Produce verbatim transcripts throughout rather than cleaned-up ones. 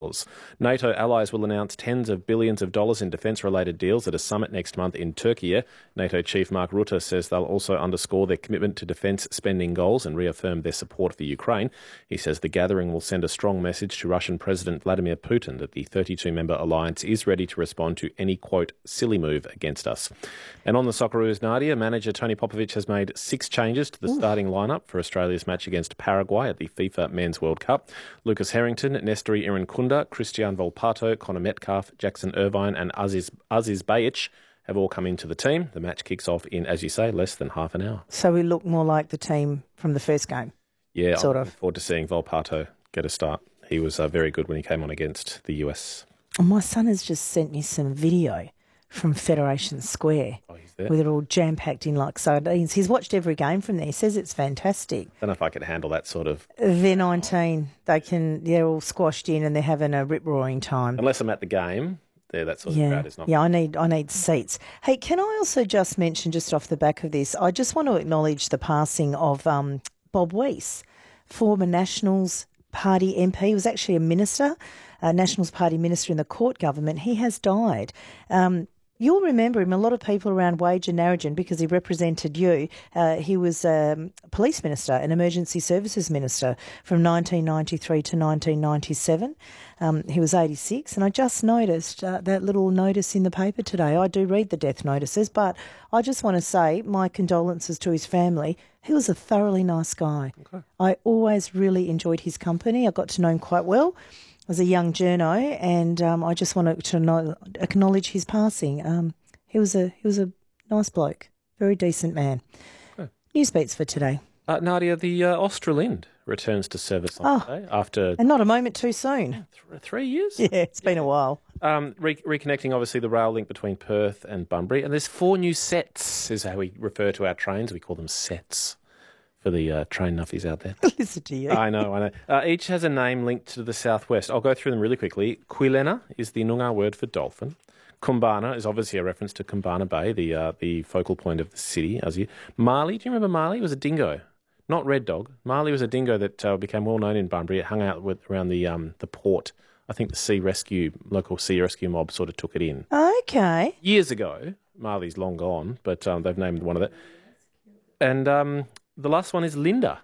dollars. NATO allies will announce tens of billions of dollars in defence-related deals at a summit next month in Turkey. NATO Chief Mark Rutte says they'll also underscore their commitment to defence spending goals and reaffirm their support for Ukraine. He says the gathering will send a strong message to Russian President Vladimir Putin that the thirty-two member alliance is ready to respond to any, quote, silly move against us. And on the Socceroos, Nadia, manager Tony Popovic has made six changes to the Ooh. starting lineup for Australia's match against Paraguay at the FIFA Men's World Cup. Lucas Harrington, Nestori Irankunda, Christian Volpato, Connor Metcalf, Jackson Irvine and Aziz, Aziz Bayic have all come into the team. The match kicks off in, as you say, less than half an hour. So we look more like the team from the first game? Yeah, sort I'm of. looking forward to seeing Volpato get a start. He was uh, very good when he came on against the U S. My son has just sent me some video from Federation Square oh, he's there. with it all jam-packed in like sardines. He's watched every game from there. He says it's fantastic. I don't know if I could handle that sort of... They're nineteen. They can, they're all squashed in and they're having a rip-roaring time. Unless I'm at the game, there that sort of yeah. crowd is not... Yeah, I need, I need seats. Hey, can I also just mention, just off the back of this, I just want to acknowledge the passing of um, Bob Weiss, former Nationals Party M P. He was actually a minister, a Nationals Party minister in the Court government. He has died. Um, You'll remember him, a lot of people around Wage and Narrogin, because he represented you. Uh, he was um, a police minister, an emergency services minister from nineteen ninety-three to nineteen ninety-seven. Um, he was eighty-six, and I just noticed uh, that little notice in the paper today. I do read the death notices, but I just want to say my condolences to his family. He was a thoroughly nice guy. Okay. I always really enjoyed his company. I got to know him quite well as a young journo, and um, I just wanted to know, acknowledge his passing. Um, he was a he was a nice bloke, very decent man. Okay. News beats for today. Uh, Nadia, the uh, Australind returns to service on oh, today after... And not a moment too soon. Th- three years? Yeah, it's been yeah. a while. Um, re- reconnecting, obviously, the rail link between Perth and Bunbury. And there's four new sets, is how we refer to our trains. We call them sets. For the uh, train nuffies out there. Listen to you. I know, I know. Uh, each has a name linked to the southwest. I'll go through them really quickly. Quilena is the Noongar word for dolphin. Kumbana is obviously a reference to Kumbana Bay, the uh, the focal point of the city. As you, Marley, do you remember Marley? It was a dingo, not Red Dog. Marley was a dingo that uh, became well known in Bunbury. It hung out with, around the um, the port. I think the sea rescue, local sea rescue mob sort of took it in. Okay. Years ago. Marley's long gone, but um, they've named one of it. And... Um, The last one is Linda,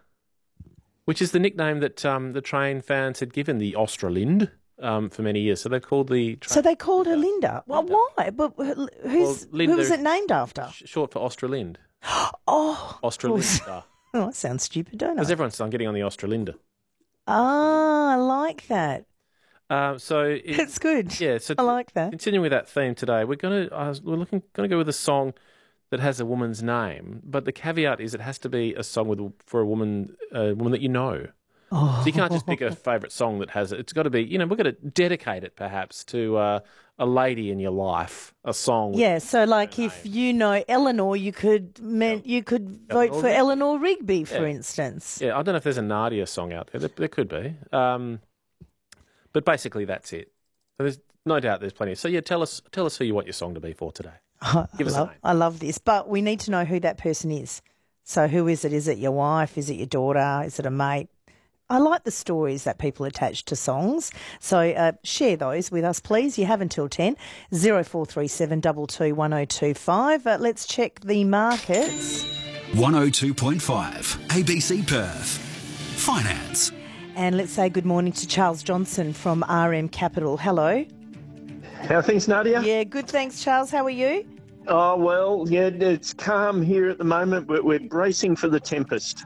which is the nickname that um, the train fans had given the Australind um, for many years. So they called the train... So they called her Linda. Well, Linda. why? But who's well, Linda, who was it named after? Sh- short for Australind. oh, Australinda. Oh, that sounds stupid, don't it? Because everyone's I'm getting on the Australinda. Ah, I like that. Um, so it, it's good. Yeah, so I like that. Continuing with that theme today, we're going to uh, we're looking going to go with a song that has a woman's name, but the caveat is it has to be a song with for a woman, a woman that you know. Oh. So you can't just pick a favourite song that has it. It's got to be, you know, we're going to dedicate it perhaps to uh, a lady in your life, a song. With yeah, so like if name. you know Eleanor, you could men, you could vote Eleanor for Rigby. Eleanor Rigby, for yeah. instance. Yeah, I don't know if there's a Nadia song out there. There, there could be. Um, but basically that's it. So there's no doubt there's plenty. So yeah, tell us tell us who you want your song to be for today. I, Give us love, a name. I love this, but we need to know who that person is. So who is it? Is it your wife? Is it your daughter? Is it a mate? I like the stories that people attach to songs. So uh, share those with us, please. You have until ten. zero four three seven two two one zero two five. Uh, let's check the markets. one oh two point five A B C Perth. Finance. And let's say good morning to Charles Johnson from R M Capital. Hello. How are things, Nadia? Yeah, good, thanks, Charles. How are you? Oh, well, yeah, it's calm here at the moment, but we're bracing for the tempest.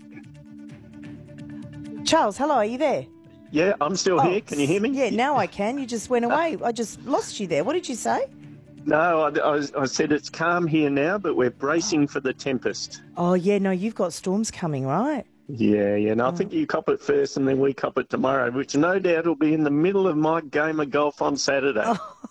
Charles, hello, are you there? Yeah, I'm still oh, here. Can you hear me? Yeah, now I can. You just went away. I just lost you there. What did you say? No, I, I, I said it's calm here now, but we're bracing for the tempest. Oh, yeah, no, you've got storms coming, right? Yeah, yeah. No, I think you cop it first and then we cop it tomorrow, which no doubt will be in the middle of my game of golf on Saturday. Oh.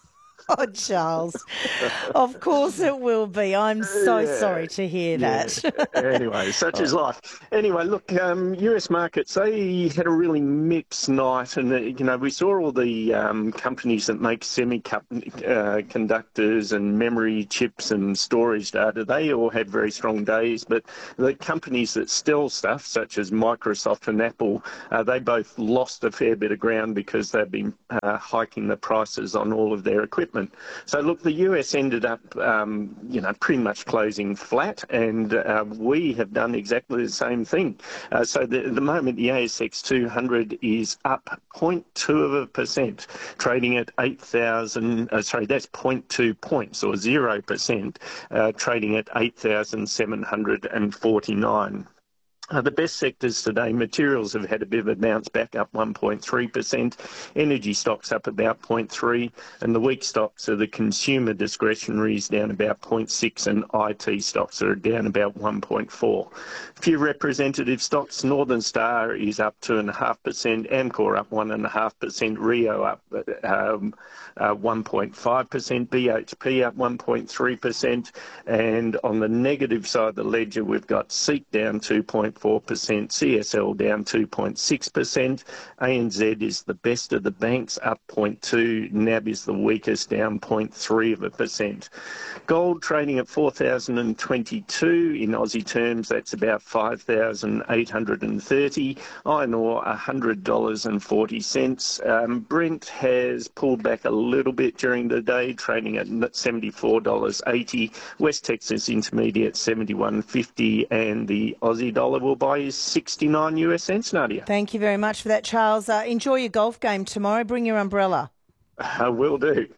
Oh, Charles. Of course it will be. I'm so yeah. sorry to hear yeah. that. Anyway, such is life. Anyway, look, um, U S markets, they had a really mixed night. And, uh, you know, we saw all the um, companies that make semiconductors uh, and memory chips and storage data, they all had very strong days. But the companies that still stuff, such as Microsoft and Apple, uh, they both lost a fair bit of ground because they've been uh, hiking the prices on all of their equipment. So, look, the U S ended up, um, you know, pretty much closing flat, and uh, we have done exactly the same thing. Uh, so, the, at the moment, the A S X two hundred is up zero point two of a percent, trading at eight thousand, uh, sorry, that's zero point two points, or zero percent, uh, trading at eight thousand seven hundred forty-nine. Uh, the best sectors today, materials have had a bit of a bounce back, up one point three percent. Energy stocks up about zero point three, and the weak stocks are the consumer discretionaries down about zero point six, and I T stocks are down about one point four. A few representative stocks, Northern Star is up two point five percent, Amcor up one point five percent, Rio up um, uh, one point five percent, B H P up one point three percent, and on the negative side of the ledger, we've got SEEK down two point four percent, C S L down two point six percent, A N Z is the best of the banks, up zero point two, N A B is the weakest, down zero point three of a percent. Gold trading at four thousand twenty-two, in Aussie terms that's about five thousand eight hundred thirty, iron ore one hundred dollars and forty cents. Um, Brent has pulled back a little bit during the day, trading at seventy-four dollars eighty, West Texas Intermediate seventy-one fifty, and the Aussie dollar will buy you sixty-nine U S cents, Nadia. Thank you very much for that, Charles. Uh, enjoy your golf game tomorrow. Bring your umbrella. I will do.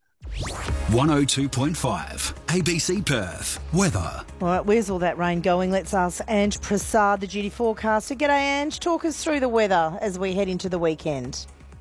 one oh two point five A B C Perth. Weather. All right, where's all that rain going? Let's ask Ange Prasad, the duty forecaster. G'day, Ange. Talk us through the weather as we head into the weekend.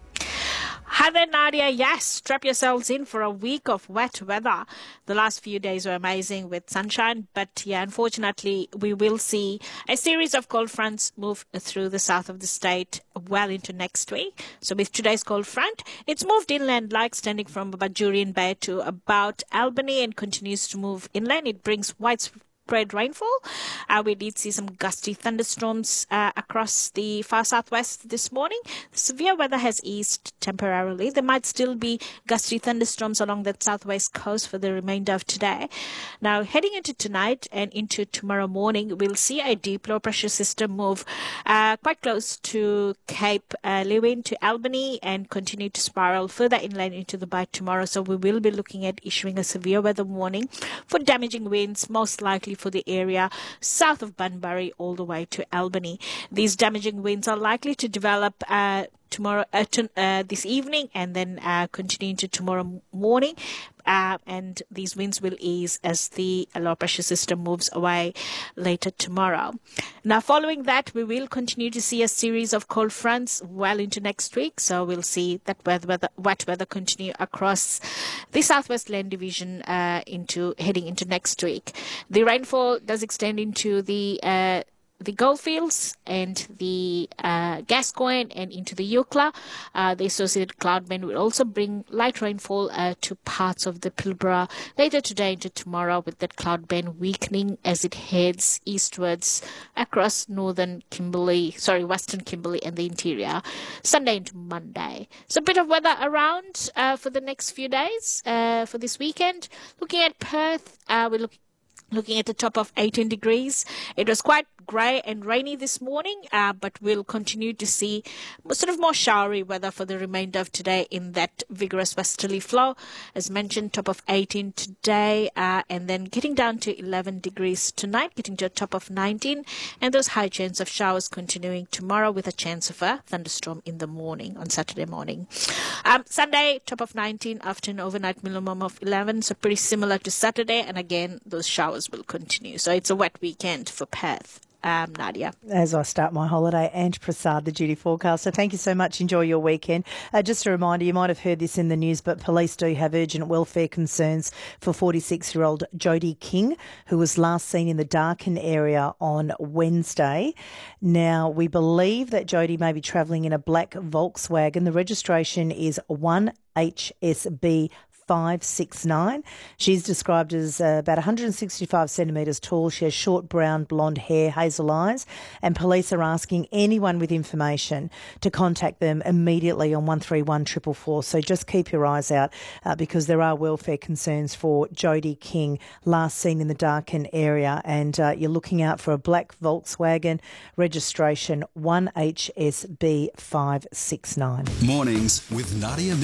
Hi there, Nadia. Yes, strap yourselves in for a week of wet weather. The last few days were amazing with sunshine, but yeah, unfortunately, we will see a series of cold fronts move through the south of the state well into next week. So with today's cold front, it's moved inland, like extending from about Jurien Bay to about Albany, and continues to move inland. It brings widespread rainfall. Uh, we did see some gusty thunderstorms uh, across the far southwest this morning. The severe weather has eased temporarily. There might still be gusty thunderstorms along the southwest coast for the remainder of today. Now, heading into tonight and into tomorrow morning, we'll see a deep low pressure system move uh, quite close to Cape uh, Lewin to Albany and continue to spiral further inland into the by tomorrow. So we will be looking at issuing a severe weather warning for damaging winds, most likely for the area south of Bunbury all the way to Albany. These damaging winds are likely to develop uh, tomorrow, uh, to, uh, this evening, and then uh, continue into tomorrow morning. Uh, and these winds will ease as the low pressure system moves away later tomorrow. Now, following that, we will continue to see a series of cold fronts well into next week. So we'll see that wet weather, wet weather continue across the Southwest Land Division uh, into heading into next week. The rainfall does extend into the uh, the Goldfields and the uh, Gascoyne and into the Eucla. Uh, the associated cloud band will also bring light rainfall uh, to parts of the Pilbara later today into tomorrow, with that cloud band weakening as it heads eastwards across northern Kimberley, sorry, western Kimberley and the interior, Sunday into Monday. So a bit of weather around uh, for the next few days uh, for this weekend. Looking at Perth, uh, we're looking Looking at the top of eighteen degrees. It was quite grey and rainy this morning, uh, but we'll continue to see sort of more showery weather for the remainder of today in that vigorous westerly flow. As mentioned, top of eighteen today, uh, and then getting down to eleven degrees tonight, getting to a top of nineteen, and those high chance of showers continuing tomorrow with a chance of a thunderstorm in the morning, on Saturday morning. Um, Sunday, top of nineteen after an overnight minimum of eleven, so pretty similar to Saturday, and again, those showers will continue. So it's a wet weekend for Perth. Um, Nadia. As I start my holiday, Ange Prasad, the duty forecaster. Thank you so much. Enjoy your weekend. Uh, just a reminder, you might have heard this in the news, but police do have urgent welfare concerns for forty-six-year-old Jodie King, who was last seen in the Darkin area on Wednesday. Now, we believe that Jodie may be travelling in a black Volkswagen. The registration is one H S B five six nine. She's described as uh, about one hundred sixty-five centimetres tall. She has short brown blonde hair, hazel eyes, and police are asking anyone with information to contact them immediately on one three one four four four. So just keep your eyes out uh, because there are welfare concerns for Jodie King, last seen in the Darkin area, and uh, you're looking out for a black Volkswagen, registration one H S B five six nine. Mornings with Nadia